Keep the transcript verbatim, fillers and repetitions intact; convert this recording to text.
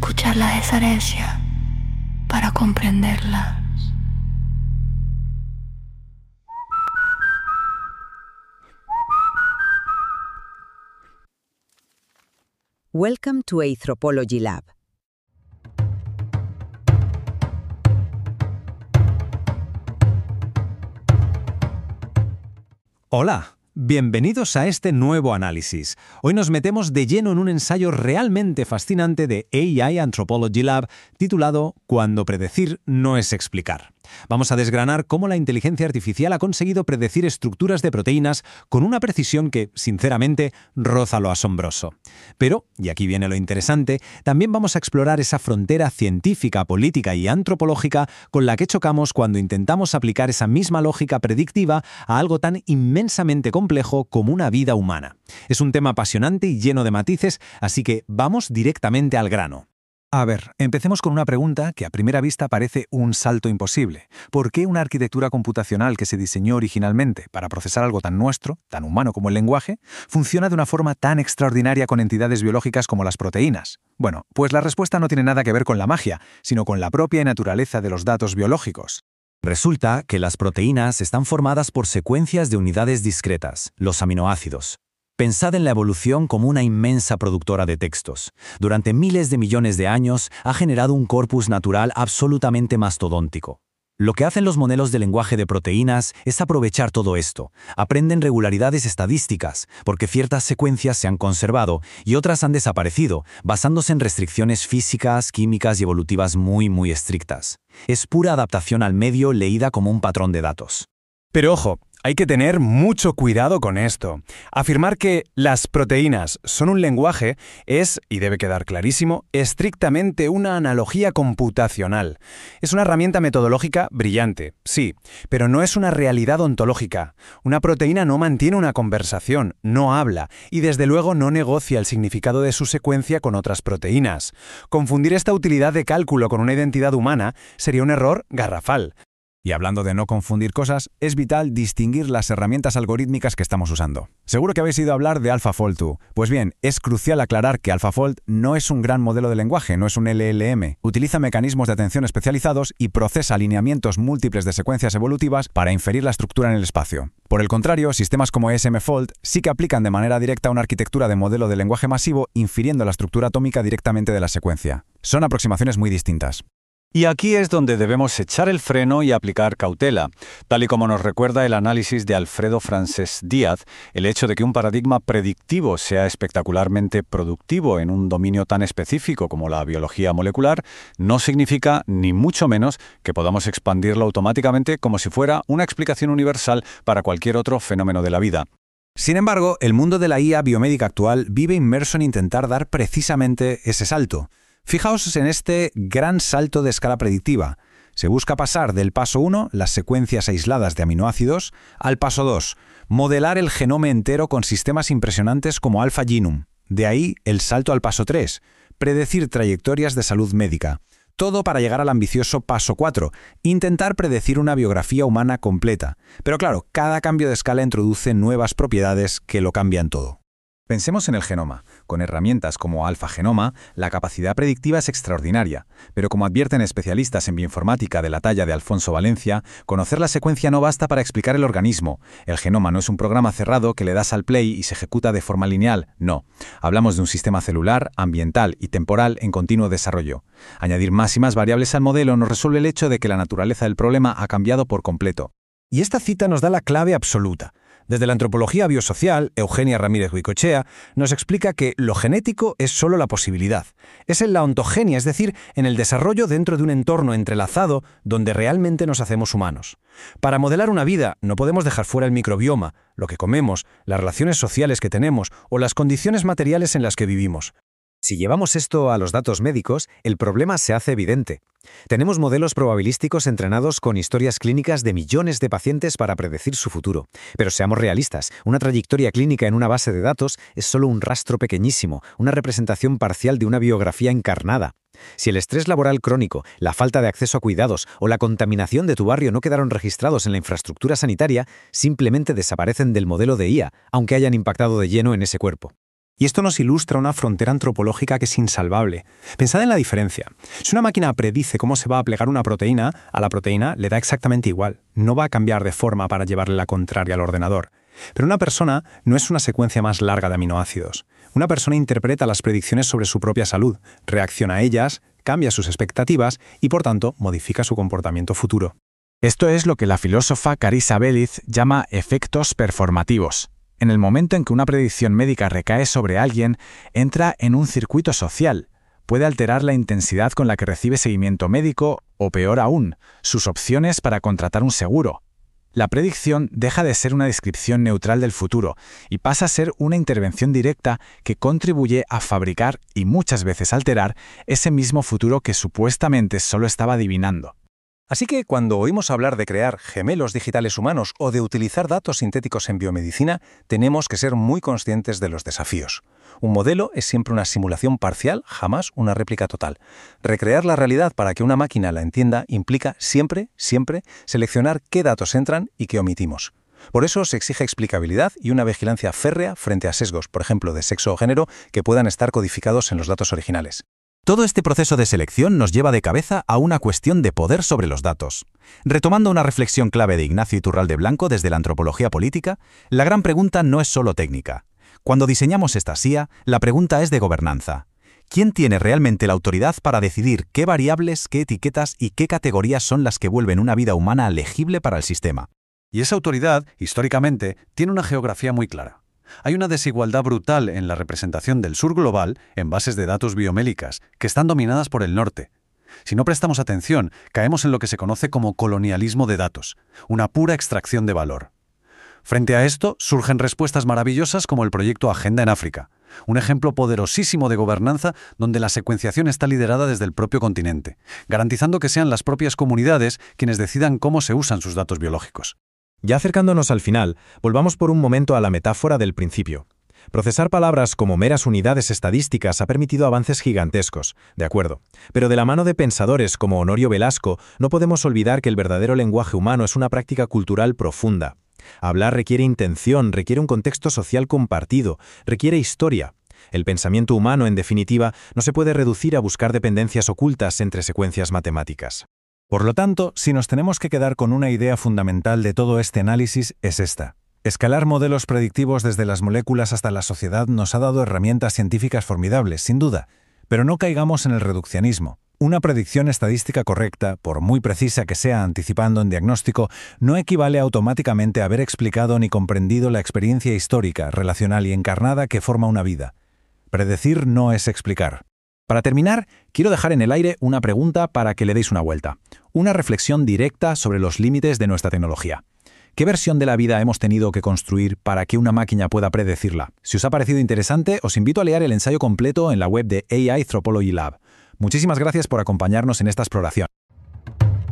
escuchar las diferencias para comprenderlas. Welcome to Anthropology Lab. Hola, bienvenidos a este nuevo análisis. Hoy nos metemos de lleno en un ensayo realmente fascinante de A I Anthropology Lab titulado Cuando predecir no es explicar. Vamos a desgranar cómo la inteligencia artificial ha conseguido predecir estructuras de proteínas con una precisión que, sinceramente, roza lo asombroso. Pero, y aquí viene lo interesante, también vamos a explorar esa frontera científica, política y antropológica con la que chocamos cuando intentamos aplicar esa misma lógica predictiva a algo tan inmensamente complejo como una vida humana. Es un tema apasionante y lleno de matices, así que vamos directamente al grano. A ver, empecemos con una pregunta que a primera vista parece un salto imposible. ¿Por qué una arquitectura computacional que se diseñó originalmente para procesar algo tan nuestro, tan humano como el lenguaje, funciona de una forma tan extraordinaria con entidades biológicas como las proteínas? Bueno, pues la respuesta no tiene nada que ver con la magia, sino con la propia naturaleza de los datos biológicos. Resulta que las proteínas están formadas por secuencias de unidades discretas, los aminoácidos. Pensad en la evolución como una inmensa productora de textos. Durante miles de millones de años ha generado un corpus natural absolutamente mastodóntico. Lo que hacen los modelos de lenguaje de proteínas es aprovechar todo esto. Aprenden regularidades estadísticas, porque ciertas secuencias se han conservado y otras han desaparecido, basándose en restricciones físicas, químicas y evolutivas muy, muy estrictas. Es pura adaptación al medio leída como un patrón de datos. Pero ojo, hay que tener mucho cuidado con esto. Afirmar que las proteínas son un lenguaje es, y debe quedar clarísimo, estrictamente una analogía computacional. Es una herramienta metodológica brillante, sí, pero no es una realidad ontológica. Una proteína no mantiene una conversación, no habla, y desde luego no negocia el significado de su secuencia con otras proteínas. Confundir esta utilidad de cálculo con una identidad humana sería un error garrafal. Y hablando de no confundir cosas, es vital distinguir las herramientas algorítmicas que estamos usando. Seguro que habéis oído hablar de AlphaFold dos. Pues bien, es crucial aclarar que AlphaFold no es un gran modelo de lenguaje, no es un L L M. Utiliza mecanismos de atención especializados y procesa alineamientos múltiples de secuencias evolutivas para inferir la estructura en el espacio. Por el contrario, sistemas como SMFold sí que aplican de manera directa una arquitectura de modelo de lenguaje masivo, infiriendo la estructura atómica directamente de la secuencia. Son aproximaciones muy distintas. Y aquí es donde debemos echar el freno y aplicar cautela. Tal y como nos recuerda el análisis de Alfredo Francés Díaz, el hecho de que un paradigma predictivo sea espectacularmente productivo en un dominio tan específico como la biología molecular no significa, ni mucho menos, que podamos expandirlo automáticamente como si fuera una explicación universal para cualquier otro fenómeno de la vida. Sin embargo, el mundo de la I A biomédica actual vive inmerso en intentar dar precisamente ese salto. Fijaos en este gran salto de escala predictiva. Se busca pasar del paso uno, las secuencias aisladas de aminoácidos, al paso dos, modelar el genoma entero con sistemas impresionantes como AlphaGenome. De ahí el salto al paso tres, predecir trayectorias de salud médica. Todo para llegar al ambicioso paso cuatro, intentar predecir una biografía humana completa. Pero claro, cada cambio de escala introduce nuevas propiedades que lo cambian todo. Pensemos en el genoma. Con herramientas como AlphaGenoma, la capacidad predictiva es extraordinaria, pero como advierten especialistas en bioinformática de la talla de Alfonso Valencia, conocer la secuencia no basta para explicar el organismo. El genoma no es un programa cerrado que le das al play y se ejecuta de forma lineal, no. Hablamos de un sistema celular, ambiental y temporal en continuo desarrollo. Añadir más y más variables al modelo nos resuelve el hecho de que la naturaleza del problema ha cambiado por completo. Y esta cita nos da la clave absoluta. Desde la antropología biosocial, Eugenia Ramírez Goicoechea nos explica que lo genético es solo la posibilidad. Es en la ontogenia, es decir, en el desarrollo dentro de un entorno entrelazado donde realmente nos hacemos humanos. Para modelar una vida no podemos dejar fuera el microbioma, lo que comemos, las relaciones sociales que tenemos o las condiciones materiales en las que vivimos. Si llevamos esto a los datos médicos, el problema se hace evidente. Tenemos modelos probabilísticos entrenados con historias clínicas de millones de pacientes para predecir su futuro. Pero seamos realistas, una trayectoria clínica en una base de datos es solo un rastro pequeñísimo, una representación parcial de una biografía encarnada. Si el estrés laboral crónico, la falta de acceso a cuidados o la contaminación de tu barrio no quedaron registrados en la infraestructura sanitaria, simplemente desaparecen del modelo de I A, aunque hayan impactado de lleno en ese cuerpo. Y esto nos ilustra una frontera antropológica que es insalvable. Pensad en la diferencia. Si una máquina predice cómo se va a plegar una proteína, a la proteína le da exactamente igual. No va a cambiar de forma para llevarle la contraria al ordenador. Pero una persona no es una secuencia más larga de aminoácidos. Una persona interpreta las predicciones sobre su propia salud, reacciona a ellas, cambia sus expectativas y, por tanto, modifica su comportamiento futuro. Esto es lo que la filósofa Carissa Belliz llama efectos performativos. En el momento en que una predicción médica recae sobre alguien, entra en un circuito social. Puede alterar la intensidad con la que recibe seguimiento médico o, peor aún, sus opciones para contratar un seguro. La predicción deja de ser una descripción neutral del futuro y pasa a ser una intervención directa que contribuye a fabricar y muchas veces alterar ese mismo futuro que supuestamente solo estaba adivinando. Así que cuando oímos hablar de crear gemelos digitales humanos o de utilizar datos sintéticos en biomedicina, tenemos que ser muy conscientes de los desafíos. Un modelo es siempre una simulación parcial, jamás una réplica total. Recrear la realidad para que una máquina la entienda implica siempre, siempre, seleccionar qué datos entran y qué omitimos. Por eso se exige explicabilidad y una vigilancia férrea frente a sesgos, por ejemplo, de sexo o género, que puedan estar codificados en los datos originales. Todo este proceso de selección nos lleva de cabeza a una cuestión de poder sobre los datos. Retomando una reflexión clave de Ignacio Iturralde Blanco desde la antropología política, la gran pregunta no es solo técnica. Cuando diseñamos esta S I A, la pregunta es de gobernanza. ¿Quién tiene realmente la autoridad para decidir qué variables, qué etiquetas y qué categorías son las que vuelven una vida humana legible para el sistema? Y esa autoridad, históricamente, tiene una geografía muy clara. Hay una desigualdad brutal en la representación del sur global en bases de datos biomélicas, que están dominadas por el norte. Si no prestamos atención, caemos en lo que se conoce como colonialismo de datos, una pura extracción de valor. Frente a esto, surgen respuestas maravillosas como el proyecto Agenda en África, un ejemplo poderosísimo de gobernanza donde la secuenciación está liderada desde el propio continente, garantizando que sean las propias comunidades quienes decidan cómo se usan sus datos biológicos. Ya acercándonos al final, volvamos por un momento a la metáfora del principio. Procesar palabras como meras unidades estadísticas ha permitido avances gigantescos, de acuerdo. Pero de la mano de pensadores como Honorio Velasco, no podemos olvidar que el verdadero lenguaje humano es una práctica cultural profunda. Hablar requiere intención, requiere un contexto social compartido, requiere historia. El pensamiento humano, en definitiva, no se puede reducir a buscar dependencias ocultas entre secuencias matemáticas. Por lo tanto, si nos tenemos que quedar con una idea fundamental de todo este análisis, es esta. Escalar modelos predictivos desde las moléculas hasta la sociedad nos ha dado herramientas científicas formidables, sin duda, pero no caigamos en el reduccionismo. Una predicción estadística correcta, por muy precisa que sea anticipando en diagnóstico, no equivale automáticamente a haber explicado ni comprendido la experiencia histórica, relacional y encarnada que forma una vida. Predecir no es explicar. Para terminar, quiero dejar en el aire una pregunta para que le deis una vuelta. Una reflexión directa sobre los límites de nuestra tecnología. ¿Qué versión de la vida hemos tenido que construir para que una máquina pueda predecirla? Si os ha parecido interesante, os invito a leer el ensayo completo en la web de A I Anthropology Lab. Muchísimas gracias por acompañarnos en esta exploración.